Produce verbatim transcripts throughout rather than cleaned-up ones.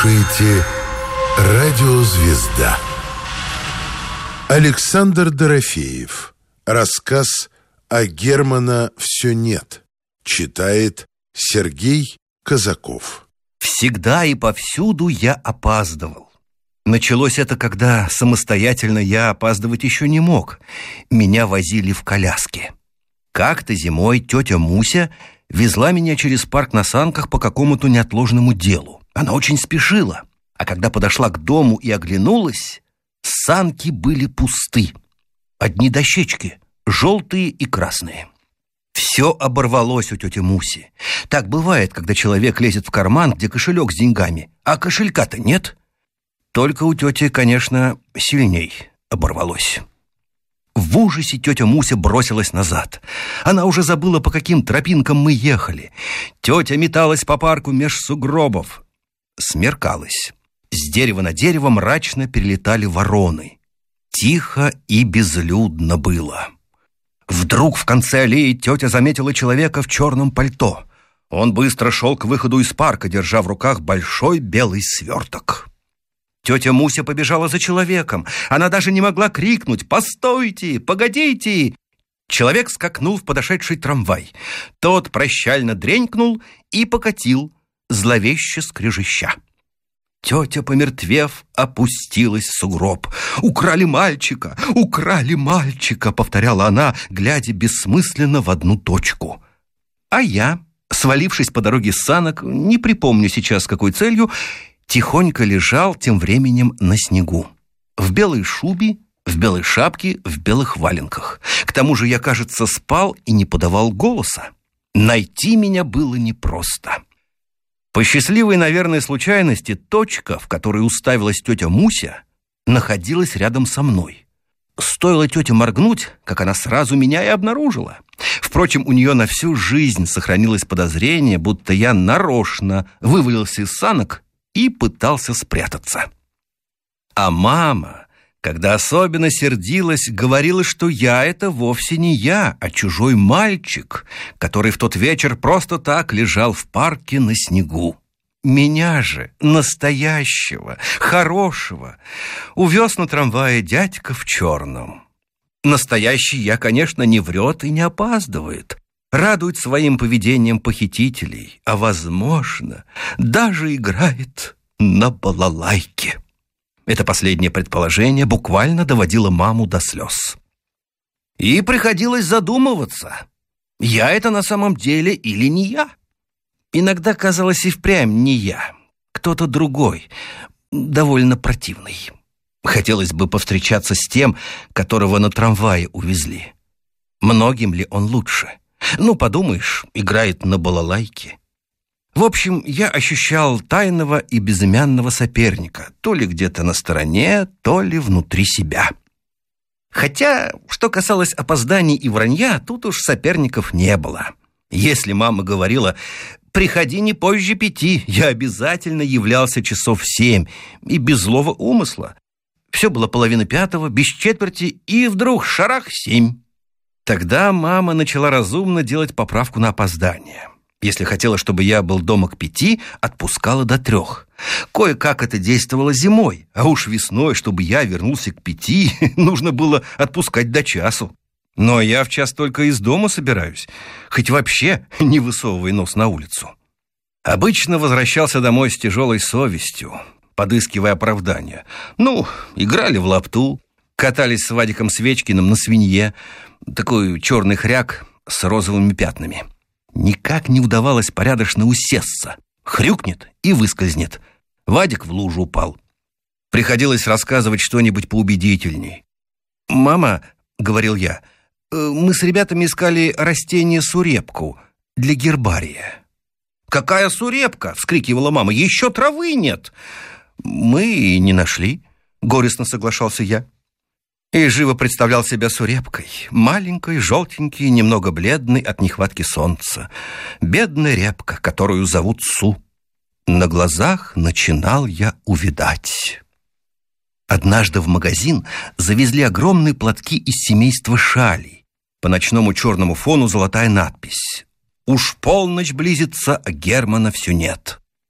слушаете «Радио Звезда». Александр Дорофеев. Рассказ «А Германа все нет». Читает Сергей Казаков. Всегда и повсюду я опаздывал. Началось это, когда самостоятельно я опаздывать еще не мог. Меня возили в коляске. Как-то зимой тетя Муся везла меня через парк на санках по какому-то неотложному делу. Она очень спешила. А когда подошла к дому и оглянулась, санки были пусты. Одни дощечки, желтые и красные. Все оборвалось у тети Муси. Так бывает, когда человек лезет в карман, где кошелек с деньгами, а кошелька-то нет. Только у тети, конечно, сильней оборвалось. В ужасе тетя Муся бросилась назад. Она уже забыла, по каким тропинкам мы ехали. Тетя металась по парку меж сугробов. Смеркалось. С дерева на дерево мрачно перелетали вороны. Тихо и безлюдно было. Вдруг в конце аллеи тетя заметила человека в черном пальто. Он быстро шел к выходу из парка, держа в руках большой белый сверток. Тетя Муся побежала за человеком. Она даже не могла крикнуть: «Постойте! Погодите!» Человек скакнул в подошедший трамвай. Тот прощально дренькнул и покатил, зловеще скрежеща. Тетя, помертвев, опустилась в сугроб. «Украли мальчика! Украли мальчика!» — повторяла она, глядя бессмысленно в одну точку. А я, свалившись по дороге с санок, не припомню сейчас, с какой целью, тихонько лежал тем временем на снегу. В белой шубе, в белой шапке, в белых валенках. К тому же я, кажется, спал и не подавал голоса. Найти меня было непросто. По счастливой, наверное, случайности, точка, в которой уставилась тетя Муся, находилась рядом со мной. Стоило тете моргнуть, как она сразу меня и обнаружила. Впрочем, у нее на всю жизнь сохранилось подозрение, будто я нарочно вывалился из санок и пытался спрятаться. А мама, когда особенно сердилась, говорила, что я — это вовсе не я, а чужой мальчик, который в тот вечер просто так лежал в парке на снегу. Меня же, настоящего, хорошего, увез на трамвае дядька в черном. Настоящий я, конечно, не врет и не опаздывает, радует своим поведением похитителей, а, возможно, даже играет на балалайке. Это последнее предположение буквально доводило маму до слез. И приходилось задумываться, я это на самом деле или не я. Иногда казалось и впрямь не я, кто-то другой, довольно противный. Хотелось бы повстречаться с тем, которого на трамвае увезли. Многим ли он лучше? Ну, подумаешь, играет на балалайке. В общем, я ощущал тайного и безымянного соперника, то ли где-то на стороне, то ли внутри себя. Хотя, что касалось опозданий и вранья, тут уж соперников не было. Если мама говорила: «Приходи не позже пяти», я обязательно являлся часов в семь, и без злого умысла. Все было половина пятого, без четверти, и вдруг шарах семь. Тогда мама начала разумно делать поправку на опоздание. Если хотела, чтобы я был дома к пяти, отпускала до трех. Кое-как это действовало зимой, а уж весной, чтобы я вернулся к пяти, нужно было отпускать до часу. Но я в час только из дома собираюсь, хоть вообще не высовывай нос на улицу. Обычно возвращался домой с тяжелой совестью, подыскивая оправдания. Ну, играли в лапту, катались с Вадиком Свечкиным на свинье, такой черный хряк с розовыми пятнами. Никак не удавалось порядочно усесться. Хрюкнет и выскользнет. Вадик в лужу упал. Приходилось рассказывать что-нибудь поубедительней. «Мама, — говорил я, — мы с ребятами искали растение сурепку для гербария». «Какая сурепка?» — вскрикивала мама. «Еще травы нет». «Мы и не нашли», — горестно соглашался я. И живо представлял себя сурепкой, маленькой, желтенькой, немного бледной от нехватки солнца. Бедная репка, которую зовут Су. На глазах начинал я увядать. Однажды в магазин завезли огромные платки из семейства шалей. По ночному черному фону золотая надпись: «Уж полночь близится, а Германа все нет».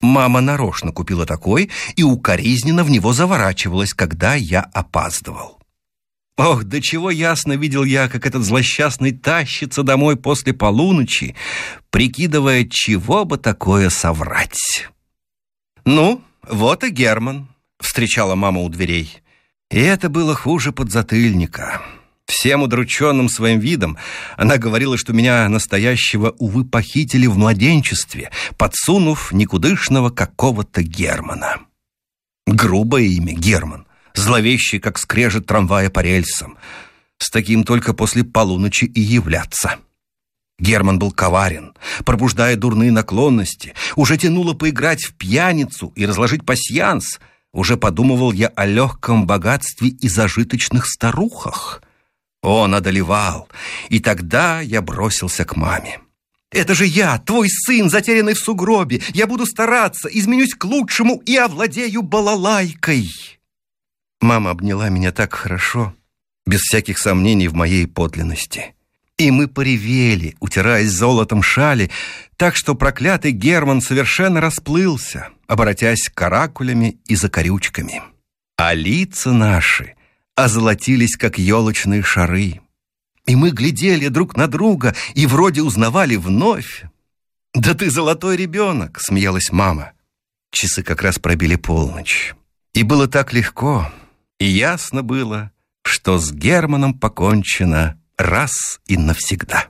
Мама нарочно купила такой и укоризненно в него заворачивалась, когда я опаздывал. Ох, до чего ясно видел я, как этот злосчастный тащится домой после полуночи, прикидывая, чего бы такое соврать. «Ну, вот и Герман», — встречала мама у дверей. И это было хуже подзатыльника. Всем удрученным своим видом она говорила, что меня настоящего, увы, похитили в младенчестве, подсунув никудышного какого-то Германа. Грубое имя Герман, зловещий, как скрежет трамвая по рельсам. С таким только после полуночи и являться. Герман был коварен, пробуждая дурные наклонности. Уже тянуло поиграть в пьяницу и разложить пасьянс. Уже подумывал я о легком богатстве и зажиточных старухах. Он одолевал, и тогда я бросился к маме. «Это же я, твой сын, затерянный в сугробе. Я буду стараться, изменюсь к лучшему и овладею балалайкой». Мама обняла меня так хорошо, без всяких сомнений в моей подлинности. И мы поревели, утираясь золотом шали, так что проклятый Герман совершенно расплылся, оборотясь каракулями и закорючками. А лица наши озолотились, как елочные шары. И мы глядели друг на друга и вроде узнавали вновь. «Да ты золотой ребенок!» — смеялась мама. Часы как раз пробили полночь. И было так легко, и ясно было, что с Германом покончено раз и навсегда.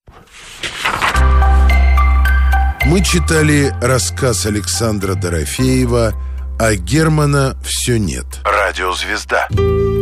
Мы читали рассказ Александра Дорофеева «А Германа все нет». Радиозвезда.